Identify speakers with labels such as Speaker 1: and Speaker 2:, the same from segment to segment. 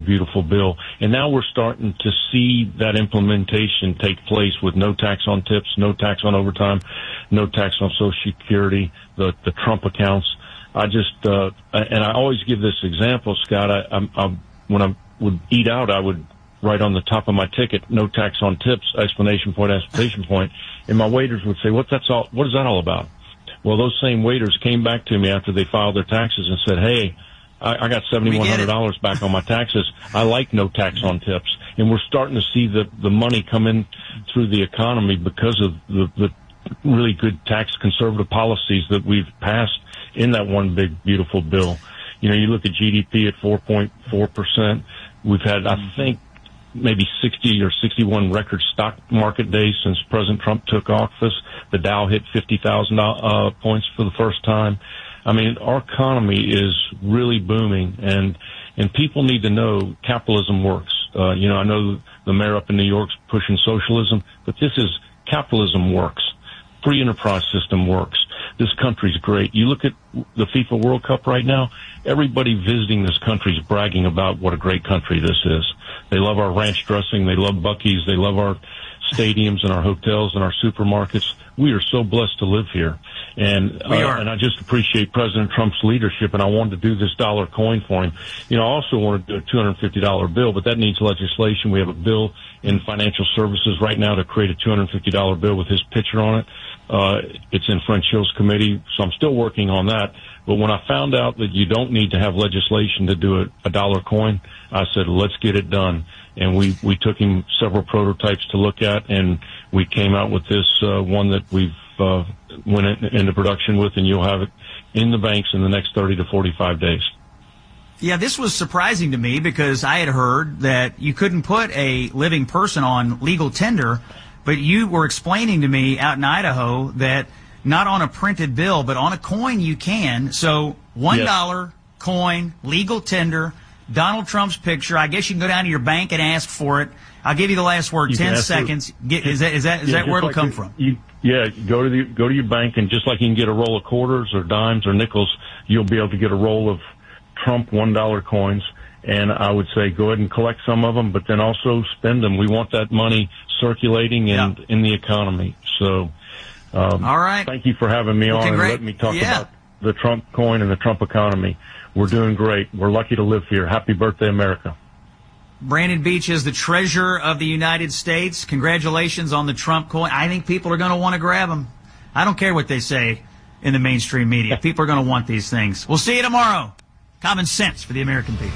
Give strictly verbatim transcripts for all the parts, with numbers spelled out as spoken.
Speaker 1: beautiful bill. And now we're starting to see that implementation take place with no tax on tips, no tax on overtime, no tax on Social Security, the, the Trump accounts. I just, uh, and I always give this example, Scott. I, I, I, when I would eat out, I would write on the top of my ticket, no tax on tips, exclamation point, exclamation point. And my waiters would say, what that's all, what is that all about? Well, those same waiters came back to me after they filed their taxes and said, hey, I, I got seven thousand one hundred dollars back on my taxes. I like no tax on tips. And we're starting to see the, the money come in through the economy because of the, the really good tax conservative policies that we've passed in that one big, beautiful bill. You know, you look at G D P at four point four percent. We've had, I think, maybe sixty or sixty-one record stock market days since President Trump took office. The Dow hit fifty thousand uh, points for the first time. I mean, our economy is really booming, and and people need to know capitalism works. Uh, you know, I know the mayor up in New York's pushing socialism, but this is capitalism works. Free enterprise system works. This country's great. You look at the FIFA World Cup right now, everybody visiting this country is bragging about what a great country this is. They love our ranch dressing. They love Buc-ee's. They love our stadiums and our hotels and our supermarkets. We are so blessed to live here. And, uh, and I just appreciate President Trump's leadership, and I wanted to do this dollar coin for him. You know, I also want to do a two hundred fifty dollars bill, but that needs legislation. We have a bill in financial services right now to create a two hundred fifty dollars bill with his picture on it. Uh, it's in French Hill's committee, so I'm still working on that. But when I found out that you don't need to have legislation to do a, a dollar coin, I said, let's get it done. And we, we took him several prototypes to look at, and we came out with this uh, one that we've uh, went in, into production with, and you'll have it in the banks in the next thirty to forty-five days.
Speaker 2: Yeah, this was surprising to me because I had heard that you couldn't put a living person on legal tender, but you were explaining to me out in Idaho that not on a printed bill, but on a coin you can. So one dollar yes. coin, legal tender, Donald Trump's picture. I guess you can go down to your bank and ask for it. I'll give you the last word, you ten seconds. Get, is that is that is yeah, that where it'll
Speaker 1: like
Speaker 2: come
Speaker 1: you,
Speaker 2: from?
Speaker 1: You, yeah, go to the go to your bank, and just like you can get a roll of quarters or dimes or nickels, you'll be able to get a roll of Trump one dollar coins. And I would say go ahead and collect some of them, but then also spend them. We want that money circulating in yeah. in the economy. So, um,
Speaker 2: all right.
Speaker 1: Thank you for having me
Speaker 2: well,
Speaker 1: on
Speaker 2: congra-
Speaker 1: and letting me talk
Speaker 2: yeah.
Speaker 1: about the Trump coin and the Trump economy. We're doing great. We're lucky to live here. Happy birthday, America.
Speaker 2: Brandon Beach is the treasurer of the United States. Congratulations on the Trump coin. I think people are going to want to grab them. I don't care what they say in the mainstream media. People are going to want these things. We'll see you tomorrow. Common sense for the American people.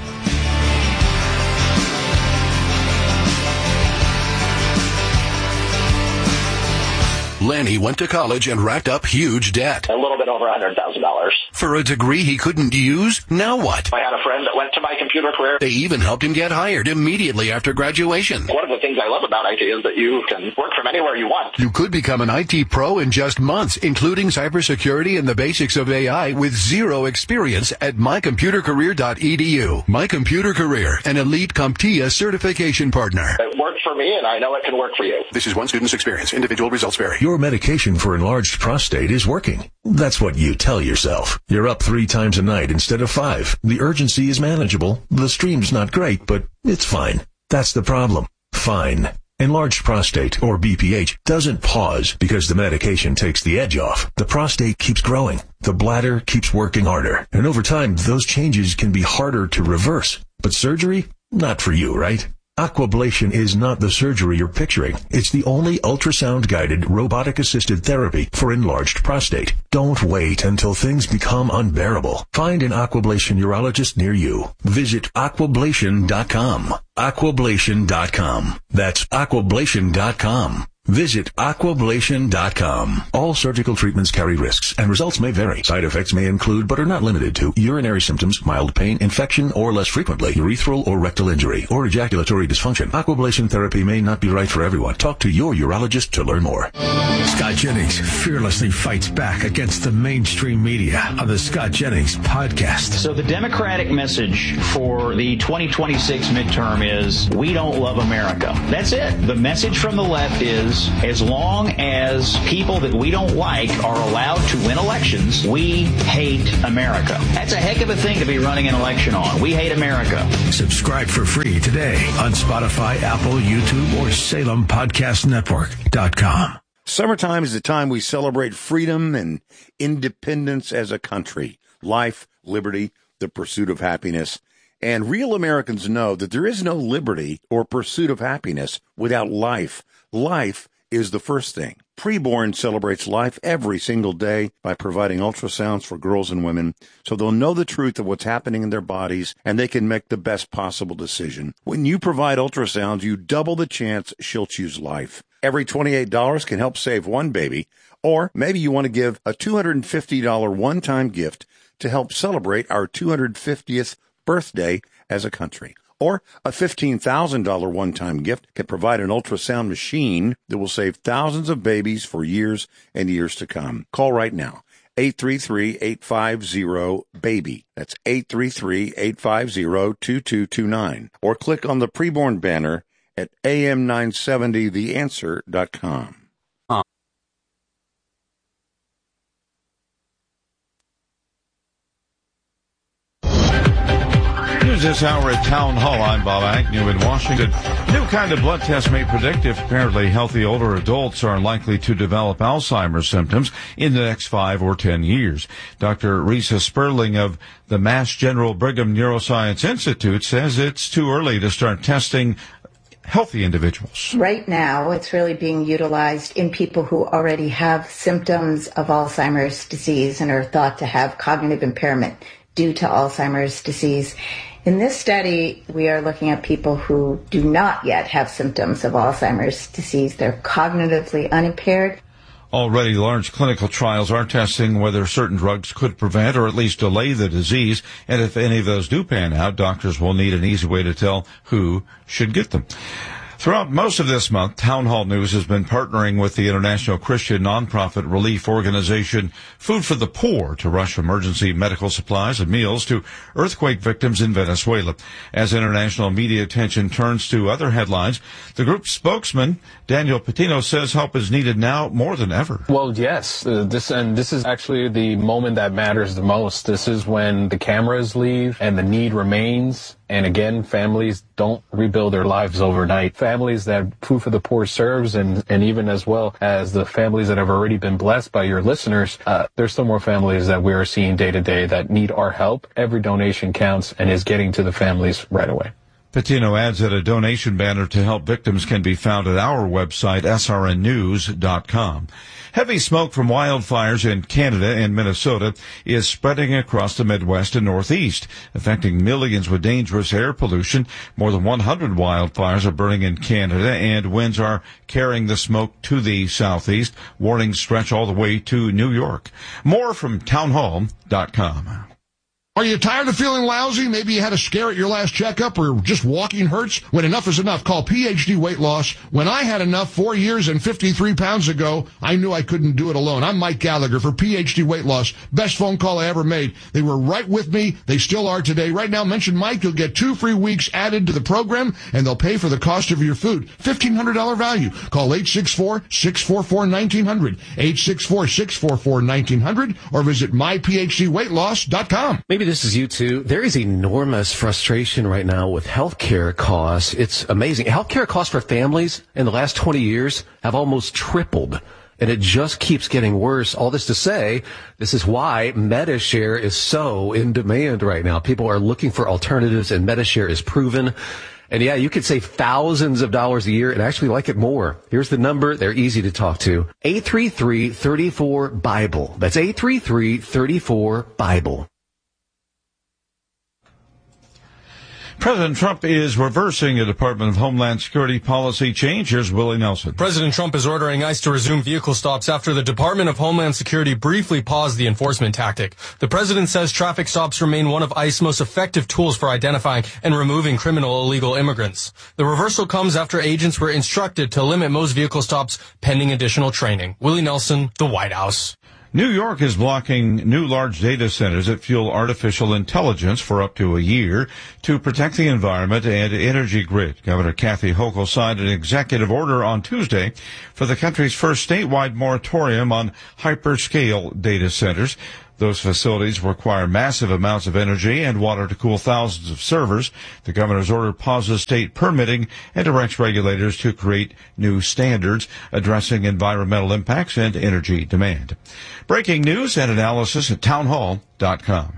Speaker 3: Lanny went to college and racked up huge debt.
Speaker 4: A little bit over one hundred thousand dollars.
Speaker 3: For a degree he couldn't use? Now what?
Speaker 4: I had a friend that went to my computer career.
Speaker 3: They even helped him get hired immediately after graduation.
Speaker 4: One of the things I love about I T is that you can work from anywhere you want.
Speaker 3: You could become an I T pro in just months, including cybersecurity and the basics of A I with zero experience at my computer career dot e d u. My Computer Career, an elite CompTIA certification partner.
Speaker 4: It worked for me, and I know it can work for you.
Speaker 3: This is one student's experience. Individual results vary.
Speaker 5: Your medication for enlarged prostate is working. That's what you tell yourself. You're up three times a night instead of five. The urgency is manageable. The stream's not great, but it's fine. That's the problem. Fine. Enlarged prostate, or B P H, doesn't pause because the medication takes the edge off. The prostate keeps growing. The bladder keeps working harder. And over time, those changes can be harder to reverse. But surgery? Not for you, right? Aquablation is not the surgery you're picturing. It's the only ultrasound-guided, robotic-assisted therapy for enlarged prostate. Don't wait until things become unbearable. Find an Aquablation urologist near you. Visit aquablation dot com. aquablation dot com. That's aquablation dot com. Visit aquablation dot com. All surgical treatments carry risks, and results may vary. Side effects may include, but are not limited to, urinary symptoms, mild pain, infection, or less frequently, urethral or rectal injury, or ejaculatory dysfunction. Aquablation therapy may not be right for everyone. Talk to your urologist to learn more.
Speaker 6: Scott Jennings fearlessly fights back against the mainstream media on the Scott Jennings podcast.
Speaker 7: So the Democratic message for the twenty twenty-six midterm is, we don't love America. That's it. The message from the left is, is, as long as people that we don't like are allowed to win elections, we hate America. That's a heck of a thing to be running an election on. We hate America.
Speaker 6: Subscribe for free today on Spotify, Apple, YouTube, or Salem Podcast Network dot com.
Speaker 8: Summertime is the time we celebrate freedom and independence as a country. Life, liberty, the pursuit of happiness. And real Americans know that there is no liberty or pursuit of happiness without life. Life is the first thing. Preborn celebrates life every single day by providing ultrasounds for girls and women so they'll know the truth of what's happening in their bodies and they can make the best possible decision. When you provide ultrasounds, you double the chance she'll choose life. Every twenty-eight dollars can help save one baby, or maybe you want to give a two hundred fifty dollars one-time gift to help celebrate our two hundred fiftieth birthday as a country. Or a fifteen thousand dollars one-time gift can provide an ultrasound machine that will save thousands of babies for years and years to come. Call right now. eight three three, eight five zero, BABY. That's eight three three, eight five zero, two two two nine. Or click on the preborn banner at A M nine seventy the answer dot com.
Speaker 9: News this hour at Town Hall. I'm Bob Agnew in Washington. New kind of blood test may predict if apparently healthy older adults are likely to develop Alzheimer's symptoms in the next five or ten years. Doctor Risa Sperling of the Mass General Brigham Neuroscience Institute says it's too early to start testing healthy individuals.
Speaker 10: Right now, it's really being utilized in people who already have symptoms of Alzheimer's disease and are thought to have cognitive impairment due to Alzheimer's disease. In this study, we are looking at people who do not yet have symptoms of Alzheimer's disease. They're cognitively unimpaired.
Speaker 9: Already, large clinical trials are testing whether certain drugs could prevent or at least delay the disease, and if any of those do pan out, doctors will need an easy way to tell who should get them. Throughout most of this month, Town Hall News has been partnering with the international Christian nonprofit relief organization Food for the Poor to rush emergency medical supplies and meals to earthquake victims in Venezuela. As international media attention turns to other headlines, the group's spokesman, Daniel Patino, says help is needed now more than ever.
Speaker 11: Well, yes. Uh, this and this is actually the moment that matters the most. This is when the cameras leave and the need remains. And again, families don't rebuild their lives overnight. Families that Food for the Poor serves, and, and even as well as the families that have already been blessed by your listeners, uh, there's still more families that we are seeing day to day that need our help. Every donation counts and is getting to the families right away.
Speaker 9: Patino adds that a donation banner to help victims can be found at our website, S R N news dot com. Heavy smoke from wildfires in Canada and Minnesota is spreading across the Midwest and Northeast, affecting millions with dangerous air pollution. More than one hundred wildfires are burning in Canada, and winds are carrying the smoke to the southeast. Warnings stretch all the way to New York. More from town hall dot com.
Speaker 12: Are you tired of feeling lousy? Maybe you had a scare at your last checkup, or just walking hurts? When enough is enough, call P H D Weight Loss. When I had enough four years and fifty-three pounds ago, I knew I couldn't do it alone. I'm Mike Gallagher for P H D Weight Loss. Best phone call I ever made. They were right with me. They still are today. Right now, mention Mike. You'll get two free weeks added to the program, and they'll pay for the cost of your food. fifteen hundred dollars value. Call eight six four, six four four, one nine zero zero, eight six four, six four four, one nine zero zero, or visit my p h d weight loss dot com.
Speaker 13: Maybe this is you too. There is enormous frustration right now with healthcare costs. It's amazing. Healthcare costs for families in the last twenty years have almost tripled, and it just keeps getting worse. All this to say, this is why Medi-Share is so in demand right now. People are looking for alternatives, and Medi-Share is proven. And yeah, you could save thousands of dollars a year and actually like it more. Here's the number. They're easy to talk to. eight three three, three four, BIBLE. That's eight three three, three four, BIBLE.
Speaker 9: President Trump is reversing a Department of Homeland Security policy change. Here's Willie Nelson.
Speaker 14: President Trump is ordering ICE to resume vehicle stops after the Department of Homeland Security briefly paused the enforcement tactic. The president says traffic stops remain one of ICE's most effective tools for identifying and removing criminal illegal immigrants. The reversal comes after agents were instructed to limit most vehicle stops pending additional training. Willie Nelson, the White House.
Speaker 9: New York is blocking new large data centers that fuel artificial intelligence for up to a year to protect the environment and energy grid. Governor Kathy Hochul signed an executive order on Tuesday for the country's first statewide moratorium on hyperscale data centers. Those facilities require massive amounts of energy and water to cool thousands of servers. The governor's order pauses state permitting and directs regulators to create new standards addressing environmental impacts and energy demand. Breaking news and analysis at townhall dot com.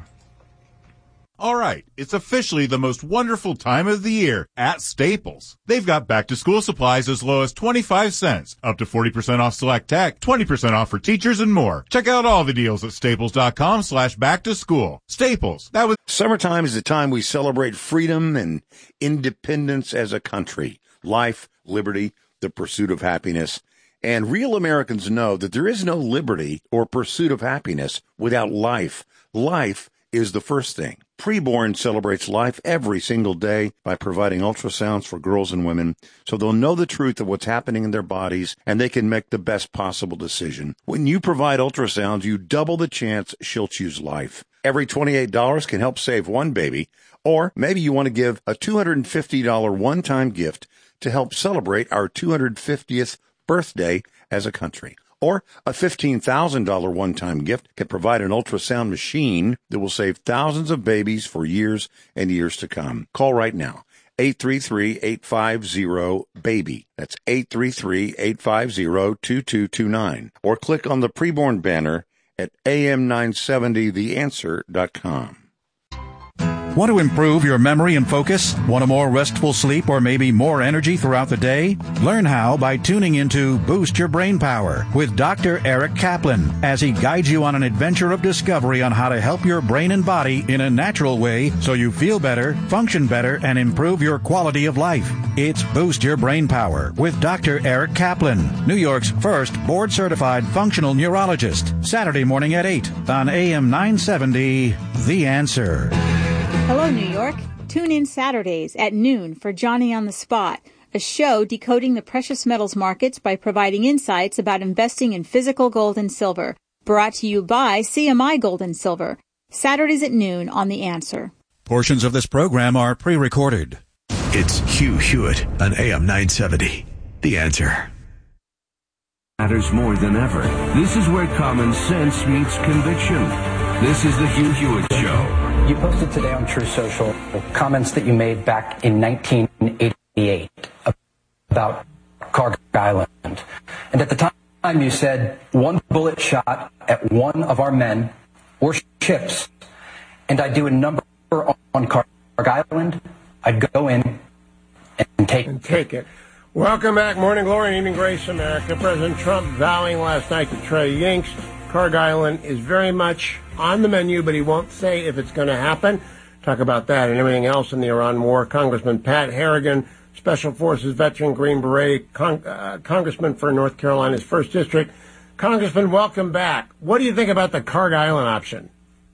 Speaker 15: All right, it's officially the most wonderful time of the year at Staples. They've got back-to-school supplies as low as twenty-five cents, up to forty percent off select tech, twenty percent off for teachers, and more. Check out all the deals at staples.com slash back-to-school. Staples, that was...
Speaker 8: Summertime is the time we celebrate freedom and independence as a country. Life, liberty, the pursuit of happiness. And real Americans know that there is no liberty or pursuit of happiness without life. Life is the first thing. Preborn celebrates life every single day by providing ultrasounds for girls and women so they'll know the truth of what's happening in their bodies and they can make the best possible decision. When you provide ultrasounds, you double the chance she'll choose life. Every twenty-eight dollars can help save one baby, or maybe you want to give a two hundred fifty dollars one-time gift to help celebrate our two hundred fiftieth birthday as a country. Or a fifteen thousand dollars one-time gift can provide an ultrasound machine that will save thousands of babies for years and years to come. Call right now. eight three three, eight five zero, BABY. That's eight three three, eight five zero, two two two nine. Or click on the preborn banner at A M nine seventy the answer dot com.
Speaker 16: Want to improve your memory and focus? Want a more restful sleep or maybe more energy throughout the day? Learn how by tuning into Boost Your Brain Power with Doctor Eric Kaplan as he guides you on an adventure of discovery on how to help your brain and body in a natural way so you feel better, function better, and improve your quality of life. It's Boost Your Brain Power with Doctor Eric Kaplan, New York's first board-certified functional neurologist. Saturday morning at eight on A M nine seventy, The Answer.
Speaker 17: Hello, New York. Tune in Saturdays at noon for Johnny on the Spot, a show decoding the precious metals markets by providing insights about investing in physical gold and silver. Brought to you by C M I Gold and Silver. Saturdays at noon on The Answer.
Speaker 16: Portions of this program are pre-recorded.
Speaker 6: It's Hugh Hewitt on A M nine seventy. The Answer.
Speaker 18: Matters more than ever. This is where common sense meets conviction. This is the Hugh Hewitt Show.
Speaker 19: You posted today on True Social comments that you made back in nineteen eighty-eight about Carg Island. And at the time you said, one bullet shot at one of our men or ships, and I'd do a number on Carg Island, I'd go in and take,
Speaker 20: and take it. Welcome back. Morning Glory and Evening Grace, America. President Trump vowing last night to Trey Yingst. Carg Island is very much on the menu, but he won't say if it's going to happen. Talk about that and everything else in the Iran war. Congressman Pat Harrigan, Special Forces veteran, Green Beret, Con- uh, Congressman for North Carolina's first District. Congressman, welcome back. What do you think about the Carg Island option?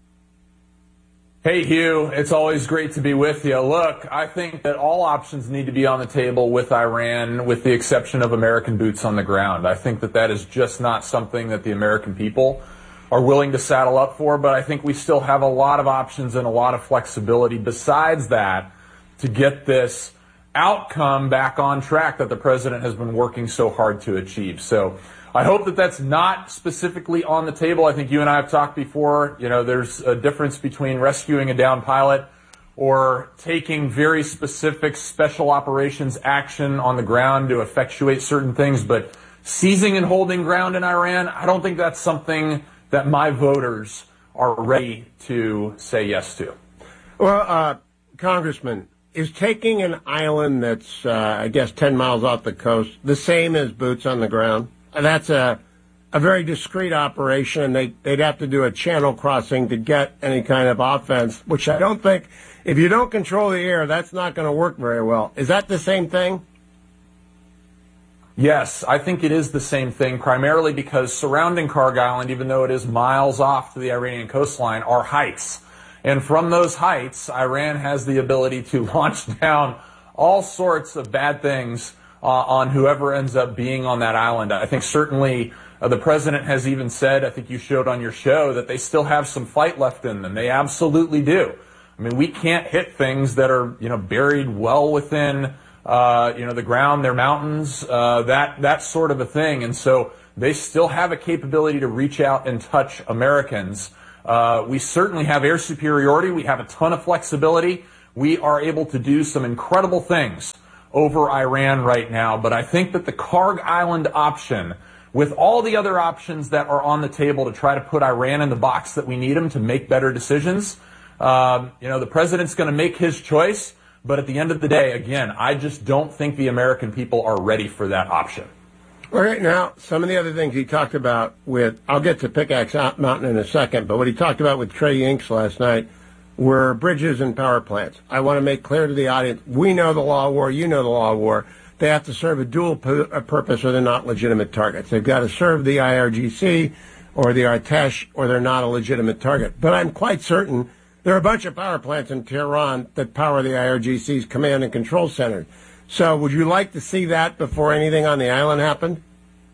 Speaker 21: Hey, Hugh, it's always great to be with you. Look, I think that all options need to be on the table with Iran, with the exception of American boots on the ground. I think that that is just not something that the American people are willing to saddle up for, but I think we still have a lot of options and a lot of flexibility besides that to get this outcome back on track that the president has been working so hard to achieve. So I hope that that's not specifically on the table. I think you and I have talked before. You know, there's a difference between rescuing a downed pilot or taking very specific special operations action on the ground to effectuate certain things. But seizing and holding ground in Iran, I don't think that's something that my voters are ready to say yes to.
Speaker 20: Well, uh, Congressman, is taking an island that's, uh, I guess, ten miles off the coast the same as boots on the ground? That's a a very discreet operation, and they, they'd have to do a channel crossing to get any kind of offense, which I don't think, if you don't control the air, that's not going to work very well. Is that the same thing?
Speaker 21: Yes, I think it is the same thing, primarily because surrounding Carg Island, even though it is miles off to the Iranian coastline, are heights. And from those heights, Iran has the ability to launch down all sorts of bad things Uh, on whoever ends up being on that island. I think certainly Uh, the president has even said, I think you showed on your show, that they still have some fight left in them. They absolutely do. I mean, we can't hit things that are, you know, buried well within, uh, you know, the ground, their mountains, uh, that, that sort of a thing. And so they still have a capability to reach out and touch Americans. Uh, we certainly have air superiority. We have a ton of flexibility. We are able to do some incredible things over Iran right now. But I think that the Karg Island option, with all the other options that are on the table to try to put Iran in the box that we need them to make better decisions, um, you know, the president's going to make his choice. But at the end of the day, again, I just don't think the American people are ready for that option.
Speaker 20: All right, now, some of the other things he talked about with, I'll get to Pickaxe Mountain in a second, but what he talked about with Trey Yingst last night were bridges and power plants. I want to make clear to the audience, we know the law of war, you know the law of war. They have to serve a dual pu- a purpose or they're not legitimate targets. They've got to serve the I R G C or the Artesh or they're not a legitimate target. But I'm quite certain there are a bunch of power plants in Tehran that power the I R G C's command and control center. So would you like to see that before anything on the island happened?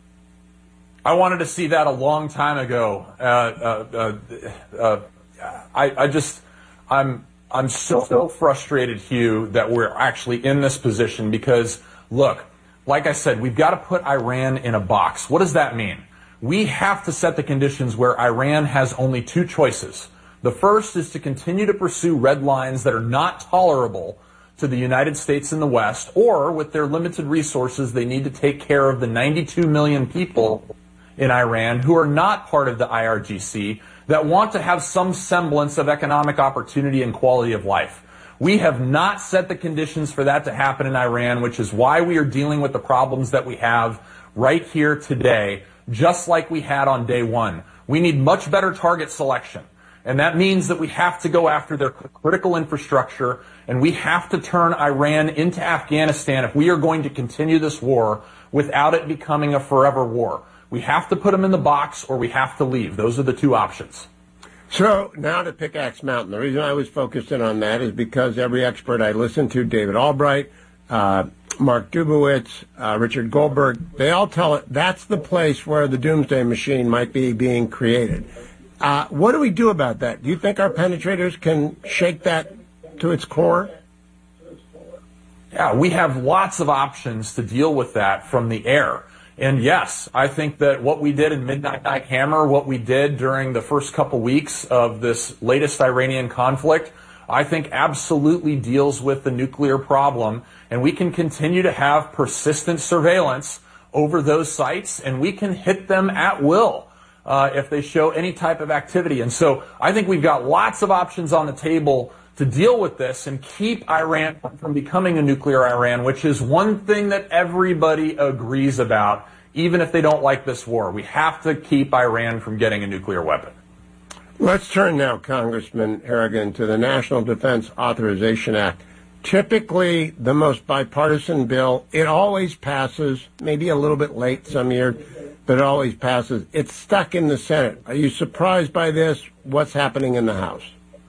Speaker 21: I wanted to see that a long time ago. Uh, uh, uh, uh, I, I just, I'm, I'm so, so frustrated, Hugh, that we're actually in this position because, look, like I said, we've got to put Iran in a box. What does that mean? We have to set the conditions where Iran has only two choices. The first is to continue to pursue red lines that are not tolerable to the United States and the West, or with their limited resources, they need to take care of the ninety-two million people in Iran who are not part of the I R G C that want to have some semblance of economic opportunity and quality of life. We have not set the conditions for that to happen in Iran, which is why we are dealing with the problems that we have right here today, just like we had on day one. We need much better target selection. And that means that we have to go after their critical infrastructure, and we have to turn Iran into Afghanistan if we are going to continue this war without it becoming a forever war. We have to put them in the box or we have to leave. Those are the two options.
Speaker 20: So now to Pickaxe Mountain. The reason I was focused in on that is because every expert I listened to, David Albright, uh, Mark Dubowitz, uh, Richard Goldberg, they all tell it that's the place where the doomsday machine might be being created. Uh, what do we do about that? Do you think our penetrators can shake that to its core?
Speaker 21: Yeah, we have lots of options to deal with that from the air. And yes, I think that what we did in Midnight Hammer, what we did during the first couple weeks of this latest Iranian conflict, I think absolutely deals with the nuclear problem. And we can continue to have persistent surveillance over those sites, and we can hit them at will. Uh, if they show any type of activity. And so I think we've got lots of options on the table to deal with this and keep Iran from becoming a nuclear Iran, which is one thing that everybody agrees about, even if they don't like this war. We have to keep Iran from getting a nuclear weapon.
Speaker 20: Let's turn now, Congressman Harrigan, to the National Defense Authorization Act. Typically the most bipartisan bill. It always passes, maybe a little bit late some years, but it always passes. It's stuck in the Senate. Are you surprised by this? What's happening in the House?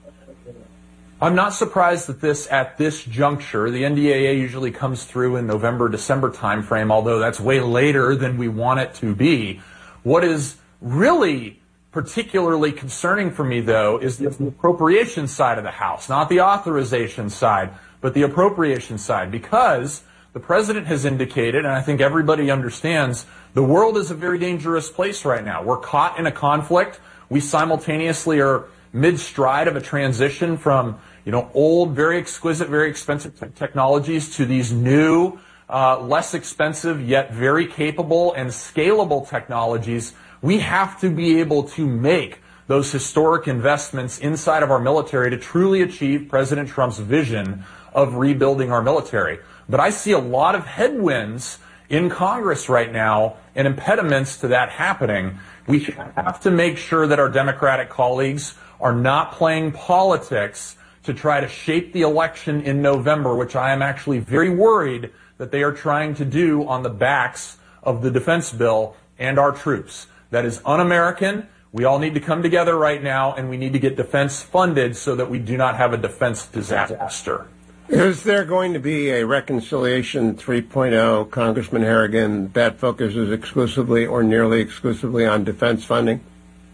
Speaker 21: I'm not surprised that this, at this juncture, the N D A A usually comes through in November, December timeframe, although that's way later than we want it to be. What is really particularly concerning for me, though, is the appropriation side of the House, not the authorization side, but the appropriation side, because the president has indicated, and I think everybody understands, the world is a very dangerous place right now. We're caught in a conflict. We simultaneously are mid-stride of a transition from, you know, old, very exquisite, very expensive te- technologies to these new, uh, less expensive, yet very capable and scalable technologies. We have to be able to make those historic investments inside of our military to truly achieve President Trump's vision of rebuilding our military. But I see a lot of headwinds in Congress right now and impediments to that happening. We have to make sure that our Democratic colleagues are not playing politics to try to shape the election in November, which I am actually very worried that they are trying to do on the backs of the defense bill and our troops. That is un-American. We all need to come together right now, and we need to get defense funded so that we do not have a defense disaster.
Speaker 20: Is there going to be a reconciliation three point oh, Congressman Harrigan, that focuses exclusively or nearly exclusively on defense funding?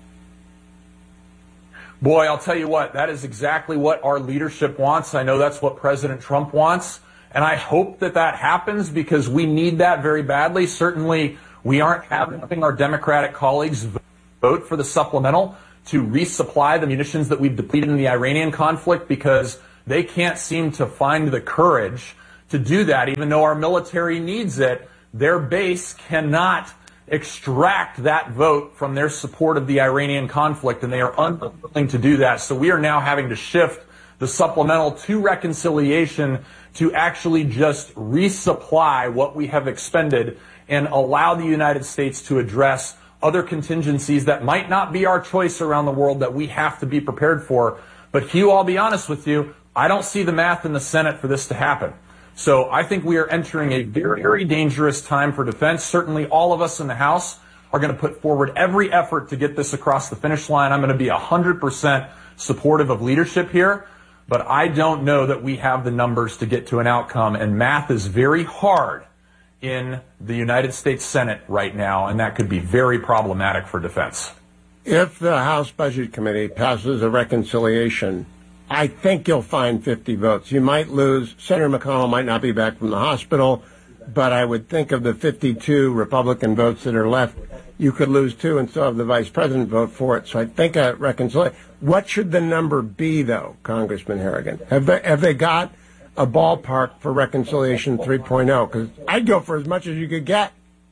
Speaker 21: Boy, I'll tell you what, that is exactly what our leadership wants. I know that's what President Trump wants, and I hope that that happens because we need that very badly. Certainly, we aren't having our Democratic colleagues vote for the supplemental to resupply the munitions that we've depleted in the Iranian conflict because they can't seem to find the courage to do that, even though our military needs it. Their base cannot extract that vote from their support of the Iranian conflict, and they are unwilling to do that. So we are now having to shift the supplemental to reconciliation to actually just resupply what we have expended and allow the United States to address other contingencies that might not be our choice around the world that we have to be prepared for. But Hugh, I'll be honest with you, I don't see the math in the Senate for this to happen. So I think we are entering a very, very dangerous time for defense. Certainly all of us in the House are going to put forward every effort to get this across the finish line. I'm going to be one hundred percent supportive of leadership here, but I don't know that we have the numbers to get to an outcome, and math is very hard in the United States Senate right now, and that could be very problematic for defense.
Speaker 20: If the House Budget Committee passes a reconciliation, I think you'll find fifty votes. You might lose. Senator McConnell might not be back from the hospital, but I would think of the fifty-two Republican votes that are left, you could lose two and still have the vice president vote for it. So I think a reconciliation. What should the number be, though, Congressman Harrigan? Have they, have they got a ballpark for reconciliation three point oh? Because I'd go for as much as you could get.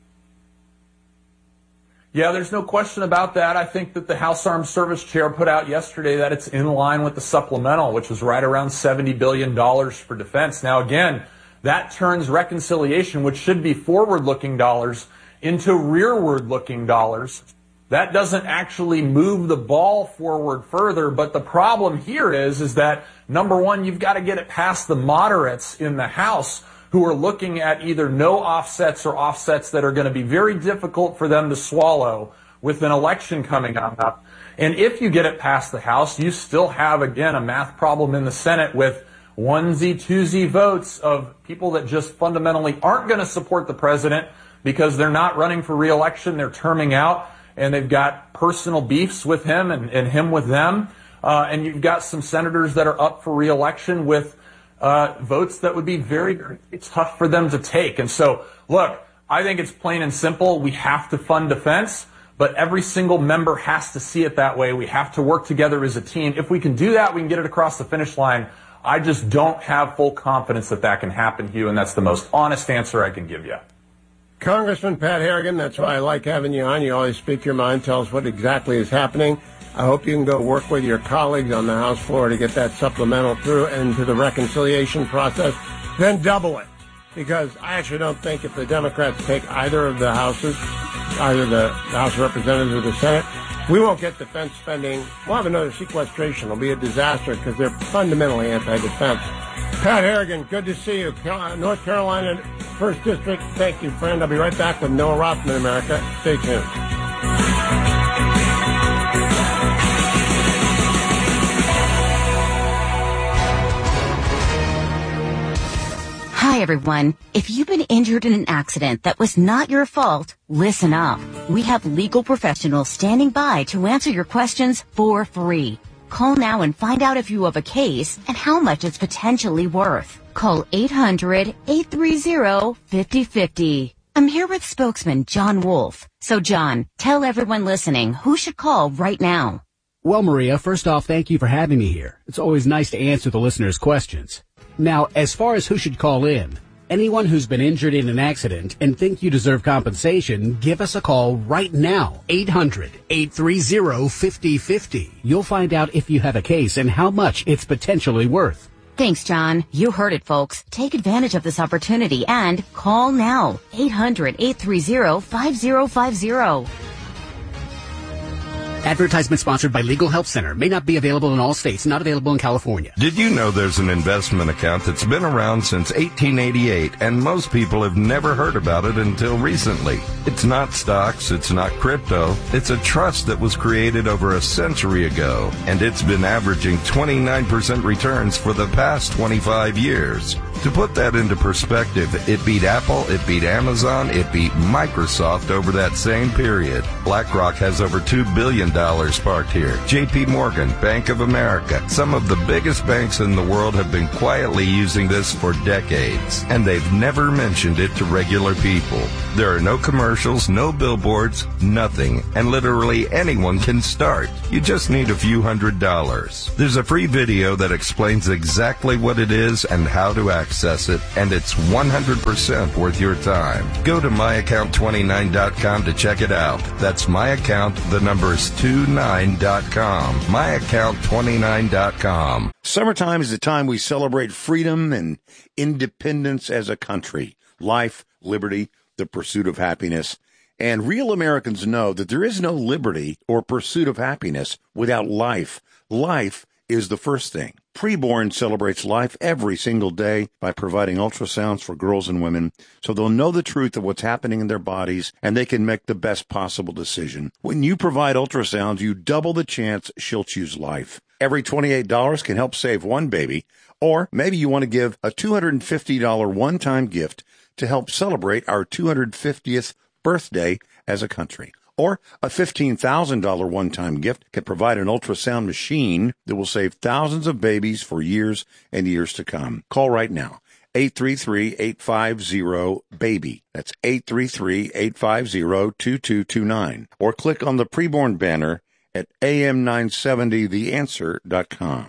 Speaker 21: Yeah, there's no question about that. I think that the House Armed Service Chair put out yesterday that it's in line with the supplemental, which was right around seventy billion dollars for defense. Now, again, that turns reconciliation, which should be forward-looking dollars, into rearward-looking dollars. That doesn't actually move the ball forward further, but the problem here is, is that, number one, you've got to get it past the moderates in the House who are looking at either no offsets or offsets that are going to be very difficult for them to swallow with an election coming up. And if you get it past the House, you still have, again, a math problem in the Senate with onesie, twosie votes of people that just fundamentally aren't going to support the president because they're not running for re-election, they're terming out, and they've got personal beefs with him and, and him with them. Uh, and you've got some senators that are up for re-election with Uh, votes that would be very, very tough for them to take. And so, look, I think it's plain and simple. We have to fund defense, but every single member has to see it that way. We have to work together as a team. If we can do that, we can get it across the finish line. I just don't have full confidence that that can happen, Hugh, and that's the most honest answer I can give you.
Speaker 20: Congressman Pat Harrigan, that's why I like having you on. You always speak your mind, tell us what exactly is happening. I hope you can go work with your colleagues on the House floor to get that supplemental through into the reconciliation process, then double it. Because I actually don't think if the Democrats take either of the houses, either the House of Representatives or the Senate, we won't get defense spending. We'll have another sequestration. It'll be a disaster because they're fundamentally anti-defense. Pat Harrigan, good to see you. North Carolina, first District, thank you, friend. I'll be right back with Noah Rothman, America. Stay tuned.
Speaker 1: Hi, everyone. If you've been injured in an accident that was not your fault, listen up. We have legal professionals standing by to answer your questions for free. Call now and find out if you have a case and how much it's potentially worth. Call eight hundred, eight three zero, five zero five zero. I'm here with spokesman John Wolf. So, John, tell everyone listening who should call right now.
Speaker 22: Well, Maria, first off, thank you for having me here. It's always nice to answer the listeners' questions. Now, as far as who should call in, anyone who's been injured in an accident and think you deserve compensation, give us a call right now. eight hundred, eight three zero, five zero five zero. You'll find out if you have a case and how much it's potentially worth.
Speaker 1: Thanks, John. You heard it, folks. Take advantage of this opportunity and call now. eight hundred, eight three zero, five zero five zero.
Speaker 22: Advertisement sponsored by Legal Help Center. May not be available in all states. Not available in California.
Speaker 2: Did you know there's an investment account that's been around since eighteen eighty-eight, and most people have never heard about it until recently? It's not stocks, it's not crypto. It's a trust that was created over a century ago, and it's been averaging twenty-nine percent returns for the past twenty-five years. To put that into perspective, it beat Apple, it beat Amazon, it beat Microsoft over that same period. BlackRock has over two billion dollars parked here. J P Morgan, Bank of America, some of the biggest banks in the world have been quietly using this for decades, and they've never mentioned it to regular people. There are no commercials, no billboards, nothing, and literally anyone can start. You just need a few hundred dollars. There's a free video that explains exactly what it is and how to access it, and it's one hundred percent worth your time. Go to my account twenty-nine dot com to check it out. That's my account, the number is twenty-nine dot com. my account twenty-nine dot com.
Speaker 8: Summertime is the time we celebrate freedom and independence as a country. Life, liberty, the pursuit of happiness. And real Americans know that there is no liberty or pursuit of happiness without life. Life is the first thing. Preborn celebrates life every single day by providing ultrasounds for girls and women so they'll know the truth of what's happening in their bodies and they can make the best possible decision. When you provide ultrasounds, you double the chance she'll choose life. Every twenty-eight dollars can help save one baby, or maybe you want to give a two hundred fifty dollars one-time gift to help celebrate our two hundred fiftieth birthday as a country. Or a fifteen thousand dollars one-time gift can provide an ultrasound machine that will save thousands of babies for years and years to come. Call right now. eight three three, eight five zero, BABY. That's eight three three, eight five zero, two two two nine. Or click on the preborn banner at A M nine seventy the answer dot com.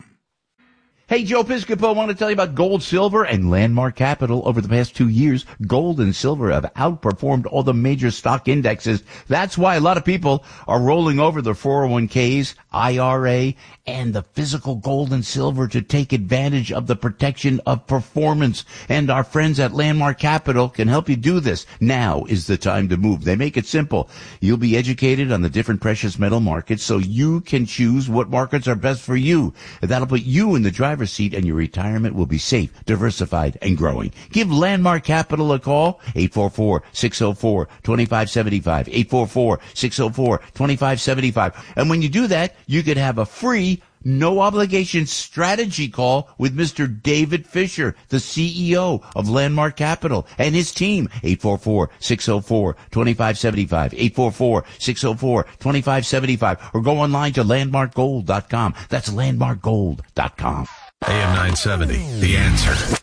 Speaker 4: Hey, Joe Piscopo, I want to tell you about gold, silver, and Landmark Capital. Over the past two years, gold and silver have outperformed all the major stock indexes. That's why a lot of people are rolling over their four oh one k's, I R A, and the physical gold and silver to take advantage of the protection of performance. And our friends at Landmark Capital can help you do this. Now is the time to move. They make it simple. You'll be educated on the different precious metal markets so you can choose what markets are best for you. That'll put you in the driver's seat, and your retirement will be safe, diversified, and growing. Give Landmark Capital a call, eight four four, six oh four, two five seven five, eight four four, six oh four, two five seven five. And when you do that, you could have a free, no-obligation strategy call with Mister David Fisher, the C E O of Landmark Capital, and his team, eight four four, six oh four, two five seven five, eight four four, six oh four, two five seven five, or go online to landmark gold dot com. That's landmark gold dot com.
Speaker 6: A M nine seventy, The Answer.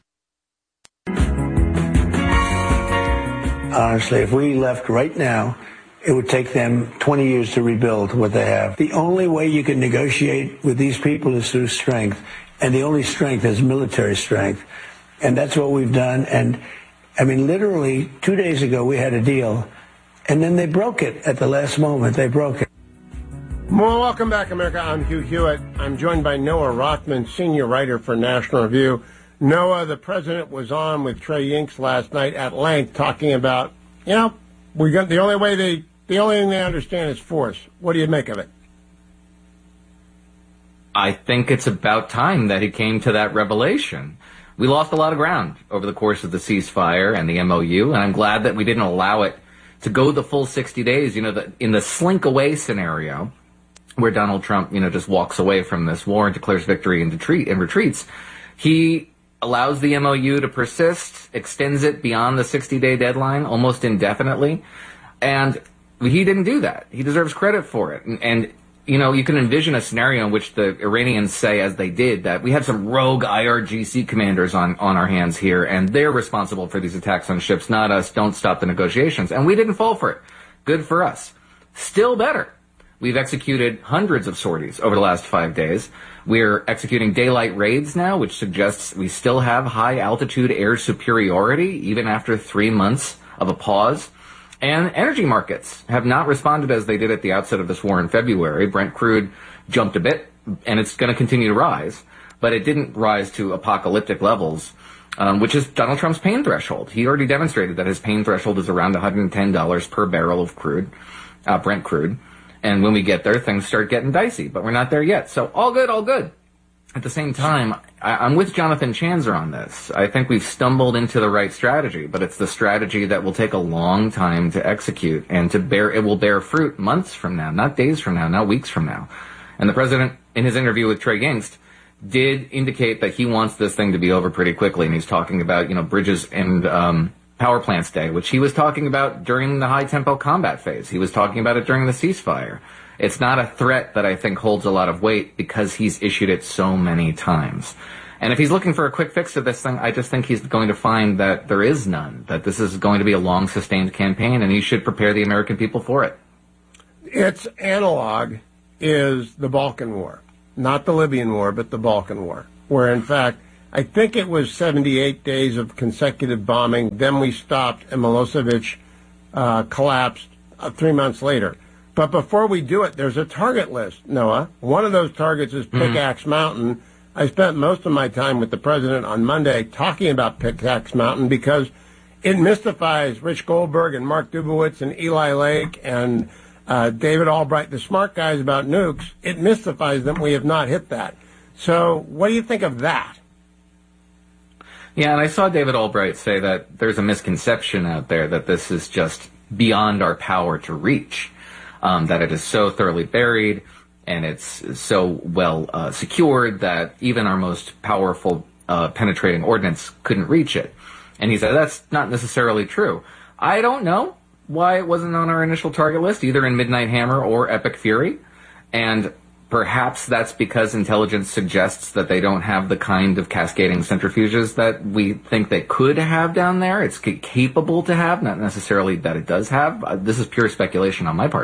Speaker 23: Honestly, if we left right now, it would take them twenty years to rebuild what they have. The only way you can negotiate with these people is through strength, and the only strength is military strength. And that's what we've done. And, I mean, literally, two days ago, we had a deal, and then they broke it at the last moment. They broke it.
Speaker 20: Well, welcome back, America. I'm Hugh Hewitt. I'm joined by Noah Rothman, senior writer for National Review. Noah, the president was on with Trey Yingst last night at length talking about, you know, we got the only way they, the only thing they understand is force. What do you make of it?
Speaker 24: I think it's about time that he came to that revelation. We lost a lot of ground over the course of the ceasefire and the M O U, and I'm glad that we didn't allow it to go the full sixty days. You know, the, in the slink away scenario, where Donald Trump, you know, just walks away from this war and declares victory and, retreat, and retreats, he allows the M O U to persist, extends it beyond the sixty-day deadline almost indefinitely, and he didn't do that. He deserves credit for it. And, and, you know, you can envision a scenario in which the Iranians say, as they did, that we have some rogue I R G C commanders on, on our hands here, and they're responsible for these attacks on ships, not us. Don't stop the negotiations. And we didn't fall for it. Good for us. Still better. We've executed hundreds of sorties over the last five days. We're executing daylight raids now, which suggests we still have high-altitude air superiority, even after three months of a pause. And energy markets have not responded as they did at the outset of this war in February. Brent crude jumped a bit, and it's going to continue to rise. But it didn't rise to apocalyptic levels, um, which is Donald Trump's pain threshold. He already demonstrated that his pain threshold is around one hundred ten dollars per barrel of crude, uh, Brent crude. And when we get there, things start getting dicey, but we're not there yet. So all good, all good. At the same time, I, I'm with Jonathan Chanzer on this. I think we've stumbled into the right strategy, but it's the strategy that will take a long time to execute and to bear, it will bear fruit months from now, not days from now, not weeks from now. And the president, in his interview with Trey Yingst, did indicate that he wants this thing to be over pretty quickly. And he's talking about, you know, bridges and, um, power plants day, which he was talking about during the high tempo combat phase. He was talking about it during the ceasefire. It's not a threat that I think holds a lot of weight because he's issued it so many times. And if he's looking for a quick fix to this thing, I just think he's going to find that there is none, that this is going to be a long, sustained campaign, and he should prepare the American people for it.
Speaker 20: Its analog is the Balkan War, not the Libyan War, but the Balkan War, where, in fact, I think it was seventy-eight days of consecutive bombing. Then we stopped, and Milosevic uh, collapsed uh, three months later. But before we do it, there's a target list, Noah. One of those targets is Pickaxe mm-hmm. Mountain. I spent most of my time with the president on Monday talking about Pickaxe Mountain because it mystifies Rich Goldberg and Mark Dubowitz and Eli Lake and uh, David Albright, the smart guys about nukes. It mystifies them. We have not hit that. So what do you think of that?
Speaker 24: Yeah, and I saw David Albright say that there's a misconception out there that this is just beyond our power to reach. Um, that it is so thoroughly buried and it's so well uh, secured that even our most powerful uh, penetrating ordnance couldn't reach it. And he said that's not necessarily true. I don't know why it wasn't on our initial target list, either in Midnight Hammer or Epic Fury. And perhaps that's because intelligence suggests that they don't have the kind of cascading centrifuges that we think they could have down there. It's c- capable to have, not necessarily that it does have. Uh, this is pure speculation on my part.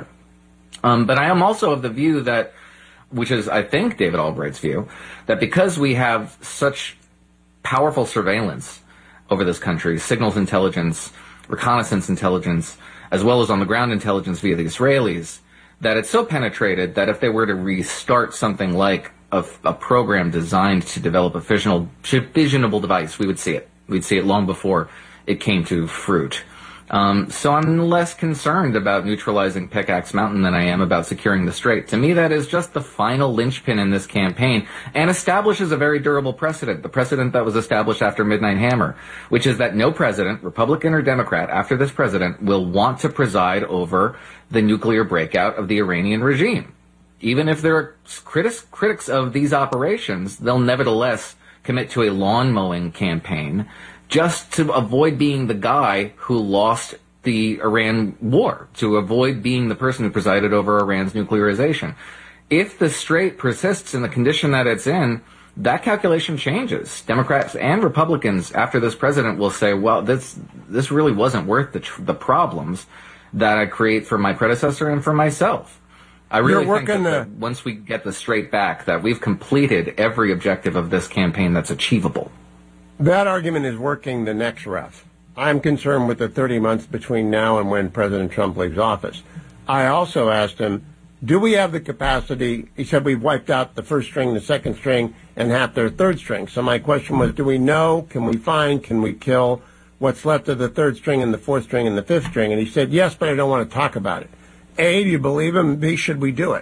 Speaker 24: Um, but I am also of the view that, which is, I think, David Albright's view, that because we have such powerful surveillance over this country, signals intelligence, reconnaissance intelligence, as well as on-the-ground intelligence via the Israelis, that it's so penetrated that if they were to restart something like a, a program designed to develop a fissional, fissionable device, we would see it. We'd see it long before it came to fruit. Um, so I'm less concerned about neutralizing Pickaxe Mountain than I am about securing the Strait. To me, that is just the final linchpin in this campaign and establishes a very durable precedent, the precedent that was established after Midnight Hammer, which is that no president, Republican or Democrat, after this president will want to preside over the nuclear breakout of the Iranian regime. Even if there are critics, critics of these operations, they'll nevertheless commit to a lawn mowing campaign just to avoid being the guy who lost the Iran war, to avoid being the person who presided over Iran's nuclearization. If the Strait persists in the condition that it's in, that calculation changes. Democrats and Republicans after this president will say, well, this this really wasn't worth the, tr- the problems that I create for my predecessor and for myself. I really think that, that once we get the Strait back, that we've completed every objective of this campaign that's achievable.
Speaker 20: That argument is working the next ref. I'm concerned with the thirty months between now and when President Trump leaves office. I also asked him, do we have the capacity? He said we've wiped out the first string, the second string, and half their third string. So my question was, do we know, can we find, can we kill what's left of the third string and the fourth string and the fifth string? And he said, yes, but I don't want to talk about it. A, do you believe him? B, should we do it?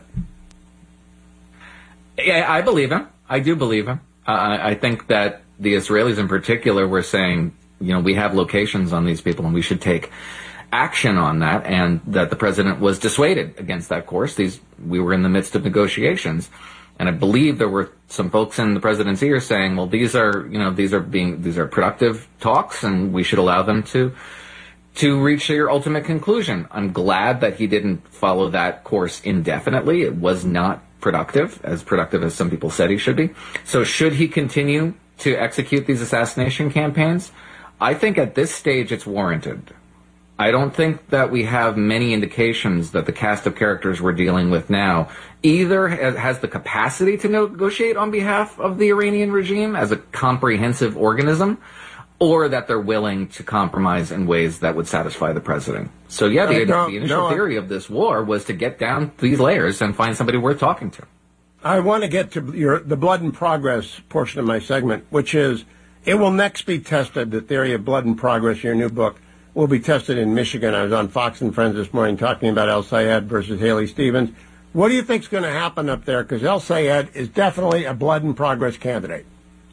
Speaker 24: Yeah, I believe him. I do believe him. Uh, I think that the Israelis in particular were saying, you know, we have locations on these people and we should take action on that, and that the president was dissuaded against that course. These, we were in the midst of negotiations, and I believe there were some folks in the president's ear saying, well, these are, you know, these are being, these are productive talks and we should allow them to, to reach their ultimate conclusion. I'm glad that he didn't follow that course indefinitely. It was not productive, as productive as some people said he should be. So should he continue to execute these assassination campaigns? I think at this stage it's warranted. I don't think that we have many indications that the cast of characters we're dealing with now either has the capacity to negotiate on behalf of the Iranian regime as a comprehensive organism, or that they're willing to compromise in ways that would satisfy the president. So yeah, the, no, the initial no, theory of this war was to get down these layers and find somebody worth talking to.
Speaker 20: I want to get to your, the blood and progress portion of my segment, which is, it will next be tested, the theory of blood and progress, your new book, will be tested in Michigan. I was on Fox and Friends this morning talking about El Sayed versus Haley Stevens. What do you think is going to happen up there? Because El Sayed is definitely a blood and progress candidate.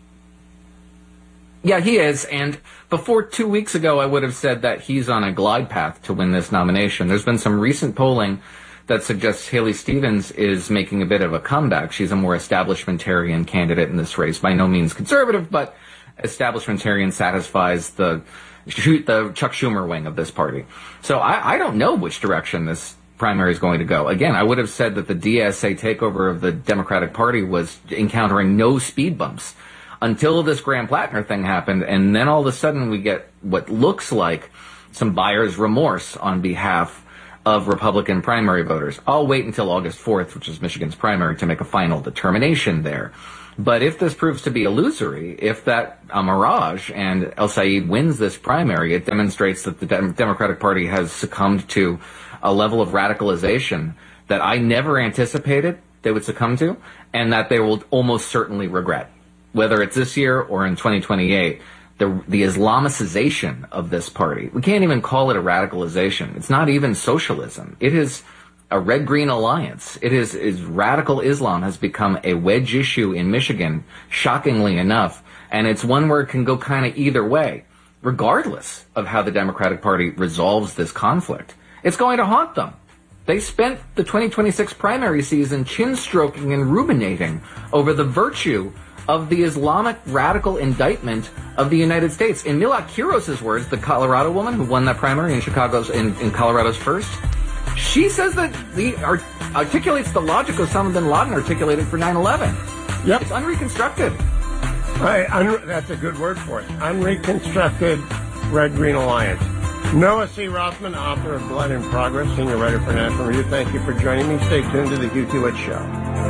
Speaker 24: Yeah, he is. And before two weeks ago, I would have said that he's on a glide path to win this nomination. There's been some recent polling that suggests Haley Stevens is making a bit of a comeback. She's a more establishmentarian candidate in this race. By no means conservative, but establishmentarian satisfies the, the Chuck Schumer wing of this party. So I, I don't know which direction this primary is going to go. Again, I would have said that the D S A takeover of the Democratic Party was encountering no speed bumps until this Graham Plattner thing happened, and then all of a sudden we get what looks like some buyer's remorse on behalf of Republican primary voters. I'll wait until August fourth, which is Michigan's primary, to make a final determination there. But if this proves to be illusory, if that a mirage and El Sayed wins this primary, it demonstrates that the Dem- Democratic Party has succumbed to a level of radicalization that I never anticipated they would succumb to, and that they will almost certainly regret. Whether it's this year or in twenty twenty-eight, the, the Islamicization of this party, we can't even call it a radicalization. It's not even socialism. It is a red-green alliance. It is, is radical Islam has become a wedge issue in Michigan, shockingly enough, and it's one where it can go kind of either way, regardless of how the Democratic Party resolves this conflict. It's going to haunt them. They spent the twenty twenty-six primary season chin-stroking and ruminating over the virtue of the Islamic radical indictment of the United States. In Milak Kiros's words, the Colorado woman who won that primary in Chicago's in, in Colorado's first, she says that the art, articulates the logic Osama bin Laden articulated for nine eleven.
Speaker 20: Yep.
Speaker 21: It's unreconstructed.
Speaker 20: Right, un- that's a good word for it. Unreconstructed Red-Green Alliance. Noah C. Rothman, author of Blood in Progress, senior writer for National Review. Thank you for joining me. Stay tuned to the Hugh Hewitt Show.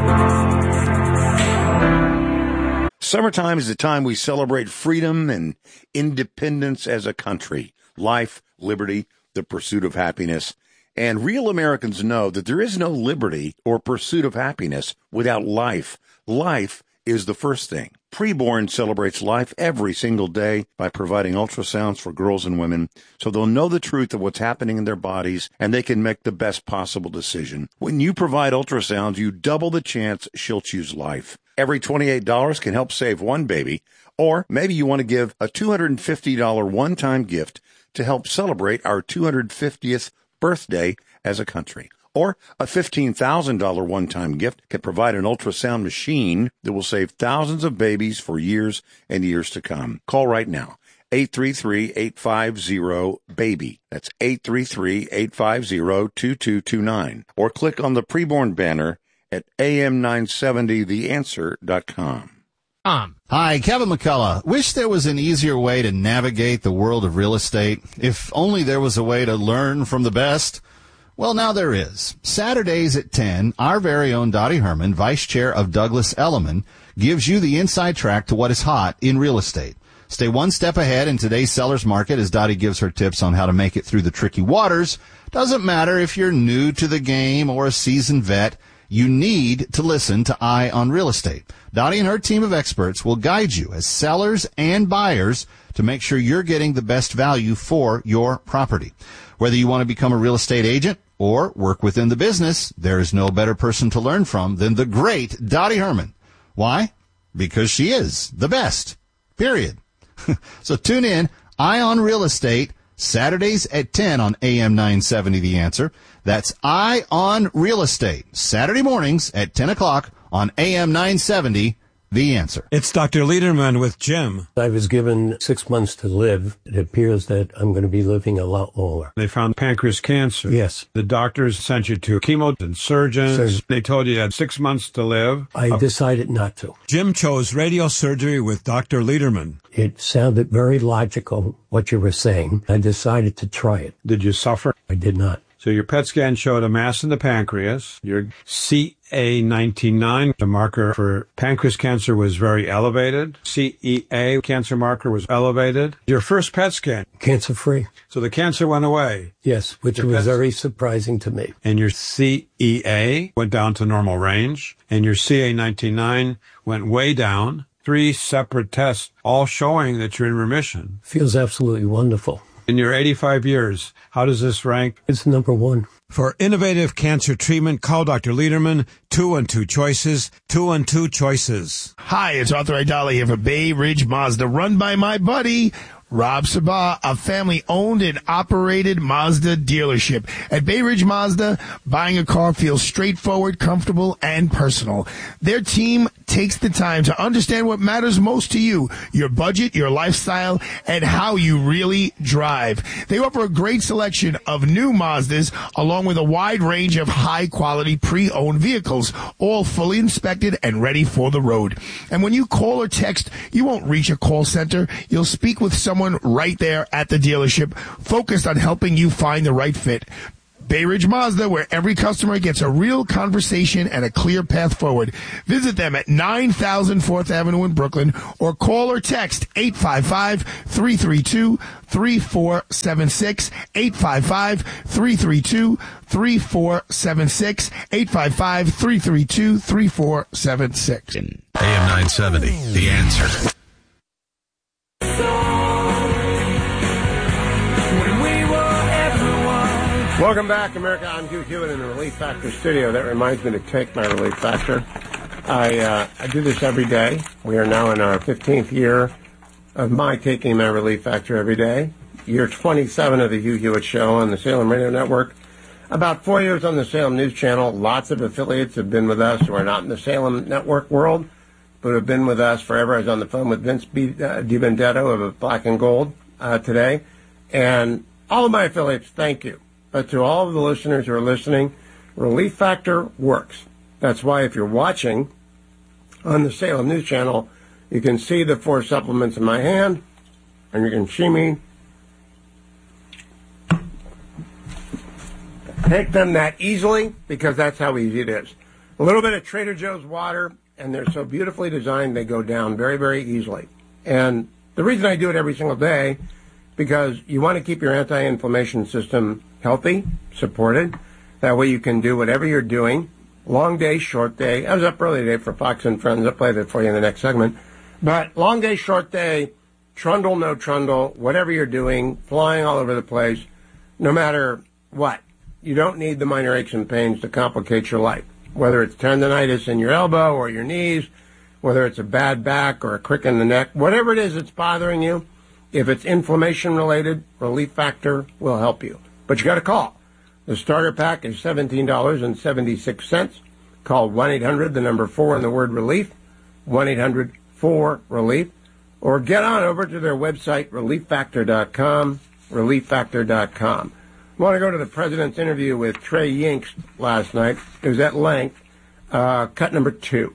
Speaker 8: Summertime is the time we celebrate freedom and independence as a country. Life, liberty, the pursuit of happiness. And real Americans know that there is no liberty or pursuit of happiness without life. Life is the first thing. Preborn celebrates life every single day by providing ultrasounds for girls and women so they'll know the truth of what's happening in their bodies and they can make the best possible decision. When you provide ultrasounds, you double the chance she'll choose life. Every twenty-eight dollars can help save one baby, or maybe you want to give a two hundred fifty dollars one-time gift to help celebrate our two hundred fiftieth birthday as a country. Or a fifteen thousand dollars one-time gift can provide an ultrasound machine that will save thousands of babies for years and years to come. Call right now. eight three three, eight five zero, BABY. That's eight three three, eight five zero, two two two nine. Or click on the preborn banner at A M nine seventy the answer dot com.
Speaker 3: Um. Hi, Kevin McCullough. Wish there was an easier way to navigate the world of real estate. If only there was a way to learn from the best. Well, now there is. Saturdays at ten, our very own Dottie Herman, Vice Chair of Douglas Elliman, gives you the inside track to what is hot in real estate. Stay one step ahead in today's seller's market as Dottie gives her tips on how to make it through the tricky waters. Doesn't matter if you're new to the game or a seasoned vet, you need to listen to Eye on Real Estate. Dottie and her team of experts will guide you as sellers and buyers to make sure you're getting the best value for your property. Whether you want to become a real estate agent or work within the business, there is no better person to learn from than the great Dottie Herman. Why? Because she is the best. Period. So tune in, Eye on Real Estate, Saturdays at ten on A M nine seventy The Answer. That's Eye on Real Estate, Saturday mornings at ten o'clock on A M nine seventy The Answer.
Speaker 5: It's Doctor Lederman with Jim.
Speaker 7: I was given six months to live. It appears that I'm going to be living a lot longer.
Speaker 5: They found pancreas cancer.
Speaker 7: Yes.
Speaker 5: The doctors sent you to chemo and surgeons. Surgeon. They told you you had six months to live.
Speaker 7: I
Speaker 5: uh,
Speaker 7: decided not to.
Speaker 5: Jim chose radio surgery with Doctor Lederman.
Speaker 7: It sounded very logical, what you were saying. I decided to try it.
Speaker 5: Did you suffer?
Speaker 7: I did not.
Speaker 5: So your P E T scan showed a mass in the pancreas. Your C A ninety-nine, the marker for pancreas cancer, was very elevated. C E A, cancer marker, was elevated. Your first P E T scan.
Speaker 7: Cancer-free.
Speaker 5: So the cancer went away.
Speaker 7: Yes, which
Speaker 5: Your
Speaker 7: was
Speaker 5: P E T
Speaker 7: very surprising to me.
Speaker 5: And your C E A went down to normal range. And your C A ninety-nine went way down. Three separate tests, all showing that you're in remission.
Speaker 7: Feels absolutely wonderful.
Speaker 5: In your eighty-five years, how does this rank?
Speaker 7: It's number one.
Speaker 5: For innovative cancer treatment, call Doctor Lederman, two one two choices, two one two choices.
Speaker 10: Hi, it's Arthur Aidala here for Bay Ridge Mazda, run by my buddy, Rob Sabah, a family-owned and operated Mazda dealership. At Bay Ridge Mazda, buying a car feels straightforward, comfortable, and personal. Their team takes the time to understand what matters most to you, your budget, your lifestyle, and how you really drive. They offer a great selection of new Mazdas, along with a wide range of high-quality pre-owned vehicles, all fully inspected and ready for the road. And when you call or text, you won't reach a call center. You'll speak with someone right there at the dealership, focused on helping you find the right fit. Bay Ridge Mazda, where every customer gets a real conversation and a clear path forward. Visit them at nine thousand fourth Avenue in Brooklyn, or call or text eight five five, three three two, three four seven six, eight five five, three three two, three four seven six, eight five five, three three two, three four seven six.
Speaker 6: A M nine seventy, The Answer.
Speaker 20: Welcome back, America. I'm Hugh Hewitt in the Relief Factor studio. That reminds me to take my Relief Factor. I uh, I do this every day. We are now in our fifteenth year of my taking my Relief Factor every day. Year twenty-seven of the Hugh Hewitt Show on the Salem Radio Network. About four years on the Salem News Channel. Lots of affiliates have been with us who are not in the Salem Network world, but have been with us forever. I was on the phone with Vince B, uh, DiBenedetto of Black and Gold uh, today. And all of my affiliates, thank you. But to all of the listeners who are listening, Relief Factor works. That's why if you're watching on the Salem News Channel, you can see the four supplements in my hand, and you can see me take them that easily, because that's how easy it is. A little bit of Trader Joe's water, and they're so beautifully designed, they go down very, very easily. And the reason I do it every single day, because you want to keep your anti-inflammation system healthy, supported. That way you can do whatever you're doing. Long day, short day. I was up early today for Fox and Friends. I'll play that for you in the next segment. But long day, short day, trundle, no trundle, whatever you're doing, flying all over the place, no matter what. You don't need the minor aches and pains to complicate your life. Whether it's tendonitis in your elbow or your knees, whether it's a bad back or a crick in the neck, whatever it is that's bothering you, if it's inflammation related, Relief Factor will help you. But you got to call. The starter pack is seventeen dollars and seventy-six cents. Call one eight hundred, the number four, and the word relief, one eight hundred four relief. Or get on over to their website, relief factor dot com, relief factor dot com. I want to go to the president's interview with Trey Yingst last night. It was at length. Uh, cut number two.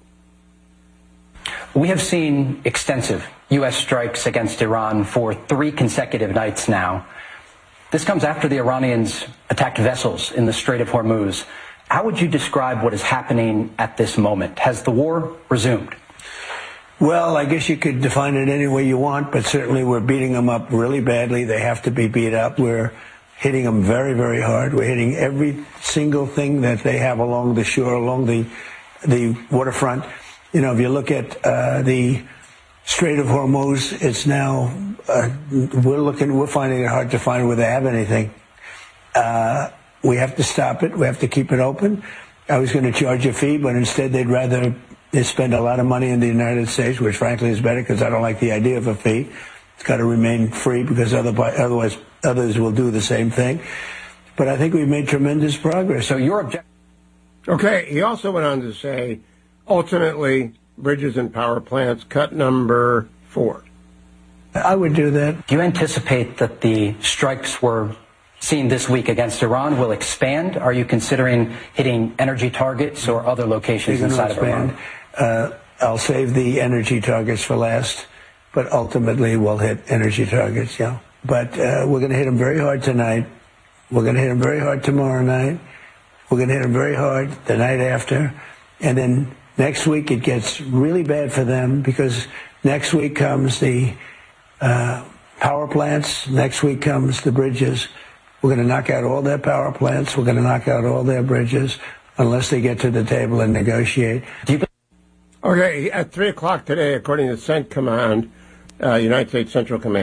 Speaker 19: We have seen extensive U S strikes against Iran for three consecutive nights now. This comes after the Iranians attacked vessels in the Strait of Hormuz. How would you describe what is happening at this moment? Has the war resumed?
Speaker 23: Well, I guess you could define it any way you want, but certainly we're beating them up really badly. They have to be beat up. We're hitting them very, very hard. We're hitting every single thing that they have along the shore, along the the waterfront. You know, if you look at uh, the Strait of Hormuz, it's now, uh, we're looking, we're finding it hard to find where they have anything. Uh, we have to stop it. We have to keep it open. I was going to charge a fee, but instead they'd rather they spend a lot of money in the United States, which frankly is better because I don't like the idea of a fee. It's got to remain free because otherwise others will do the same thing. But I think we've made tremendous progress.
Speaker 19: So your object.
Speaker 20: Okay, he also went on to say, ultimately, bridges and power plants, cut number four.
Speaker 23: I would do that.
Speaker 19: Do you anticipate that the strikes we're seeing this week against Iran will expand? Are you considering hitting energy targets or other locations inside of Iran?
Speaker 23: Uh, I'll save the energy targets for last, but ultimately we'll hit energy targets, yeah. But uh, we're going to hit them very hard tonight. We're going to hit them very hard tomorrow night. We're going to hit them very hard the night after. And then next week it gets really bad for them because next week comes the uh, power plants. Next week comes the bridges. We're going to knock out all their power plants. We're going to knock out all their bridges unless they get to the table and negotiate.
Speaker 20: Okay, at three o'clock today, according to CENT Command, uh, United States Central Command,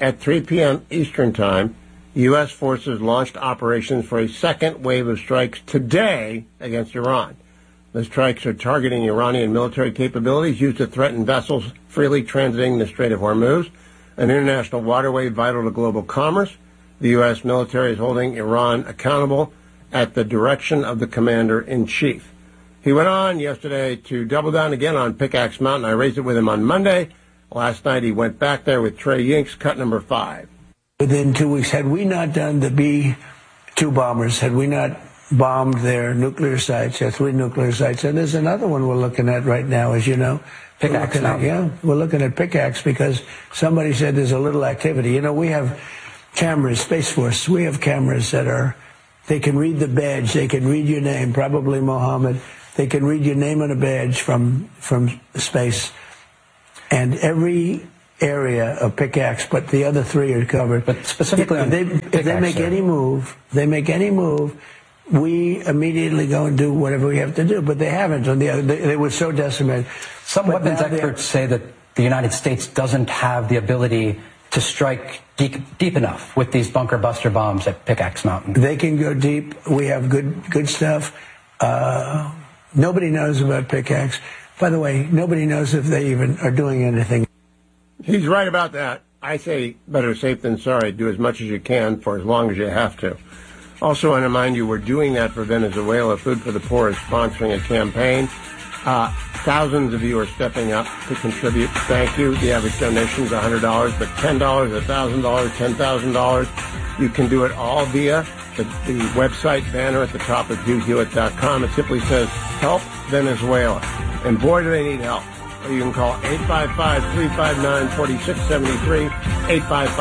Speaker 20: at three p.m. Eastern Time, U S forces launched operations for a second wave of strikes today against Iran. The strikes are targeting Iranian military capabilities used to threaten vessels freely transiting the Strait of Hormuz, an international waterway vital to global commerce. The U S military is holding Iran accountable at the direction of the commander-in-chief. He went on yesterday to double down again on Pickaxe Mountain. I raised it with him on Monday. Last night he went back there with Trey Yingst, cut number five.
Speaker 23: Within two weeks, had we not done the B two bombers, had we not bombed their nuclear sites, their three nuclear sites, and there's another one we're looking at right now, as you know.
Speaker 19: Pickaxe.
Speaker 23: We're at, yeah, we're looking at Pickaxe because somebody said there's a little activity. You know, we have cameras, Space Force, we have cameras that are, they can read the badge, they can read your name, probably Mohammed, they can read your name on a badge from, from space, and every area of Pickaxe, but the other three are covered.
Speaker 19: But specifically
Speaker 23: if they, if they make any move, they make any move, we immediately go and do whatever we have to do. But they haven't. On the other, they, they were so decimated.
Speaker 19: Some
Speaker 23: But
Speaker 19: weapons
Speaker 23: now
Speaker 19: experts say that the United States doesn't have the ability to strike deep, deep enough with these bunker buster bombs at Pickaxe Mountain.
Speaker 23: They can go deep. We have good good stuff. Uh, nobody knows about Pickaxe. By the way, nobody knows if they even are doing anything.
Speaker 20: He's right about that. I say better safe than sorry. Do as much as you can for as long as you have to. Also want to remind you, we're doing that for Venezuela. Food for the Poor is sponsoring a campaign. Uh, thousands of you are stepping up to contribute. Thank you. The average donation is one hundred dollars, but ten dollars, one thousand dollars, ten thousand dollars. You can do it all via the, the website banner at the top of hugh hewitt dot com. It simply says, Help Venezuela. And boy, do they need help. You can call eight five five, three five nine, four six seven three, eight five five